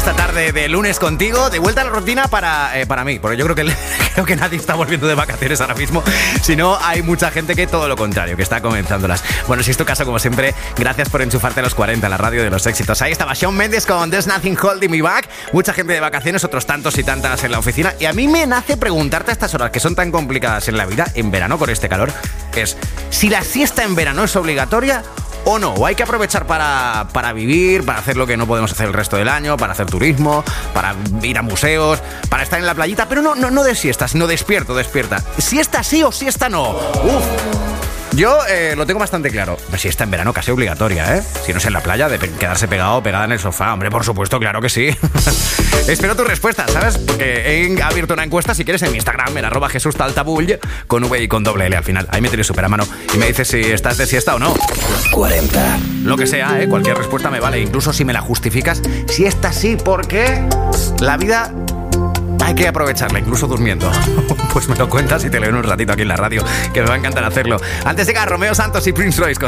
esta tarde de lunes contigo. De vuelta a la rutina para mí, porque yo creo que nadie está volviendo de vacaciones ahora mismo. Si no, hay mucha gente que todo lo contrario, que está comenzándolas. Bueno, si es tu caso, como siempre, gracias por enchufarte a los 40, la radio de los éxitos. Ahí estaba Shawn Mendes con There's Nothing Holding Me Back. Mucha gente de vacaciones, otros tantos y tantas en la oficina. Y a mí me nace preguntarte a estas horas que son tan complicadas en la vida, en verano con este calor, es si la siesta en verano es obligatoria o no, o hay que aprovechar para vivir, para hacer lo que no podemos hacer el resto del año, para hacer turismo, para ir a museos, para estar en la playita, pero no de siesta, sino despierta. Siesta sí o siesta no. Yo lo tengo bastante claro. Siesta en verano casi obligatoria, ¿eh? Si no es en la playa, de quedarse pegado o pegada en el sofá. Hombre, por supuesto, claro que sí. Espero tu respuesta, ¿sabes? Porque he abierto una encuesta, si quieres, en mi Instagram, en @JesusTaltabull, con V y con doble L al final. Ahí me tienes súper a mano y me dices si estás de siesta o no. 40. Lo que sea, ¿eh? Cualquier respuesta me vale, incluso si me la justificas. Siesta sí, porque la vida hay que aprovecharla, incluso durmiendo. Pues me lo cuentas y te leo en un ratito aquí en la radio, que me va a encantar hacerlo. Antes llega Romeo Santos y Prince Royce con